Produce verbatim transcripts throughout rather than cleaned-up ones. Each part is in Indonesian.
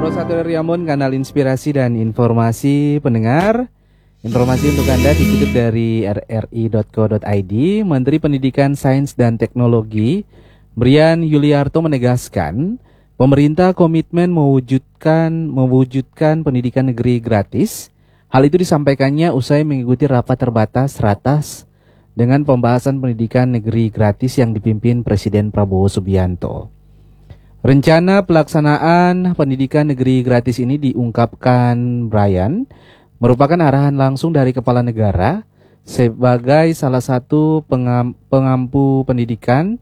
satu dari Ambon, kanal inspirasi dan informasi pendengar. Informasi untuk Anda dikutip dari r r i dot co dot i d. Menteri Pendidikan, Sains dan Teknologi Brian Yuliarto menegaskan, pemerintah komitmen mewujudkan mewujudkan pendidikan negeri gratis. Hal itu disampaikannya usai mengikuti rapat terbatas Ratas dengan pembahasan pendidikan negeri gratis yang dipimpin Presiden Prabowo Subianto. Rencana pelaksanaan pendidikan negeri gratis ini diungkapkan Brian merupakan arahan langsung dari Kepala Negara sebagai salah satu pengam, pengampu pendidikan.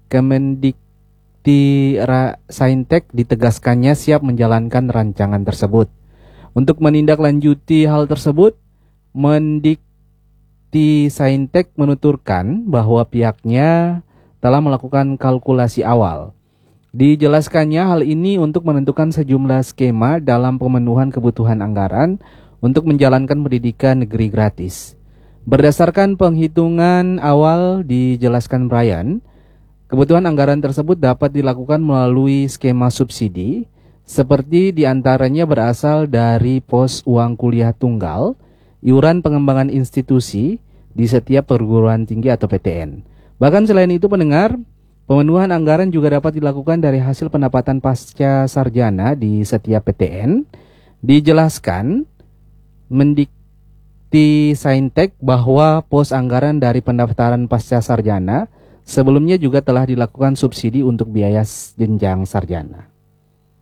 Kemendikti-Saintek ditegaskannya siap menjalankan rancangan tersebut. Untuk menindaklanjuti hal tersebut, Mendikti-Saintek menuturkan bahwa pihaknya telah melakukan kalkulasi awal. Dijelaskannya hal ini untuk menentukan sejumlah skema dalam pemenuhan kebutuhan anggaran untuk menjalankan pendidikan negeri gratis. Berdasarkan penghitungan awal, dijelaskan Brian, kebutuhan anggaran tersebut dapat dilakukan melalui skema subsidi, seperti diantaranya berasal dari pos uang kuliah tunggal, iuran pengembangan institusi di setiap perguruan tinggi atau P T N. Bahkan selain itu pendengar, pemenuhan anggaran juga dapat dilakukan dari hasil pendapatan pasca sarjana di setiap P T N. Dijelaskan Mendikti-Saintek bahwa pos anggaran dari pendaftaran pasca sarjana sebelumnya juga telah dilakukan subsidi untuk biaya jenjang sarjana.